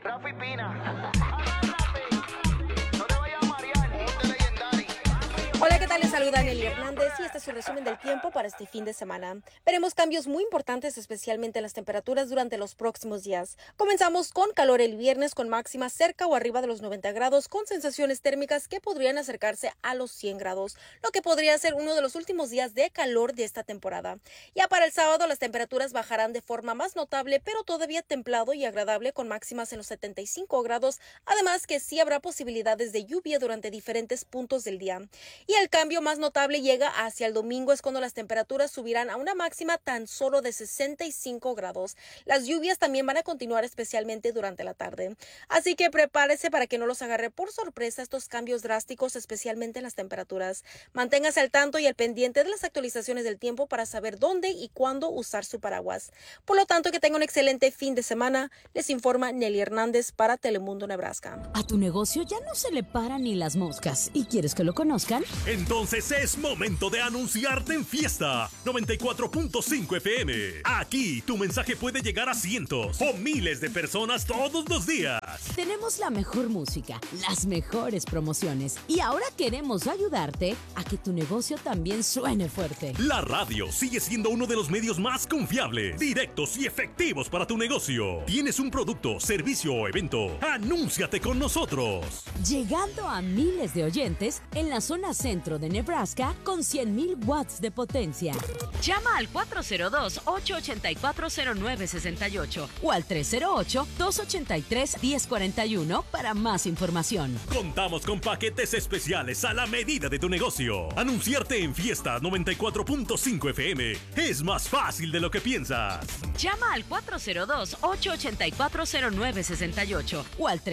Rafi Pina. No te vayas a marear. Monte Legendary. Hola, ¿qué tal? Les saluda Nelly Hernández y este es su resumen del tiempo para este fin de semana. Veremos cambios muy importantes, especialmente en las temperaturas durante los próximos días. Comenzamos con calor el viernes, con máximas cerca o arriba de los 90 grados, con sensaciones térmicas que podrían acercarse a los 100 grados, lo que podría ser uno de los últimos días de calor de esta temporada. Ya para el sábado, las temperaturas bajarán de forma más notable, pero todavía templado y agradable, con máximas en los 75 grados, además que sí habrá posibilidades de lluvia durante diferentes puntos del día. Y el cambio más notable llega hacia el domingo, es cuando las temperaturas subirán a una máxima tan solo de 65 grados. Las lluvias también van a continuar, especialmente durante la tarde. Así que prepárese para que no los agarre por sorpresa estos cambios drásticos, especialmente en las temperaturas. Manténgase al tanto y al pendiente de las actualizaciones del tiempo para saber dónde y cuándo usar su paraguas. Por lo tanto, que tenga un excelente fin de semana. Les informa Nelly Hernández para Telemundo, Nebraska. A tu negocio ya no se le paran ni las moscas y quieres que lo conozcan. Entonces es momento de anunciarte en Fiesta 94.5 FM. Aquí tu mensaje puede llegar a cientos o miles de personas todos los días. Tenemos la mejor música, las mejores promociones y ahora queremos ayudarte a que tu negocio también suene fuerte. La radio sigue siendo uno de los medios más confiables, directos y efectivos para tu negocio. ¿Tienes un producto, servicio o evento? ¡Anúnciate con nosotros! Llegando a miles de oyentes en la zona centro de Nebraska con 100,000 watts de potencia. Llama al 402-884-0968 o al 308-283-1041 para más información. Contamos con paquetes especiales a la medida de tu negocio. Anunciarte en Fiesta 94.5 FM es más fácil de lo que piensas. Llama al 402-884-0968 o al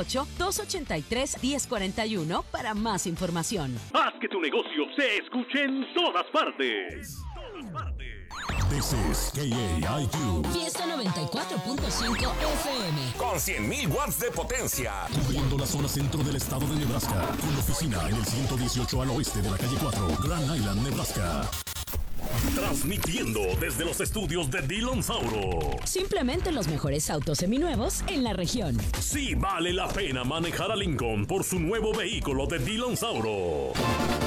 308-283-1041 para más información. Haz que tu negocio se escuche en todas partes. This is KAIQ. Fiesta 94.5 FM. Con 100,000 watts de potencia. Cubriendo la zona centro del estado de Nebraska. Con oficina en el 118 al oeste de la calle 4, Grand Island, Nebraska. Transmitiendo desde los estudios de Dillon Sauro. Simplemente los mejores autos seminuevos en la región. Sí vale la pena manejar a Lincoln por su nuevo vehículo de Dillon Sauro.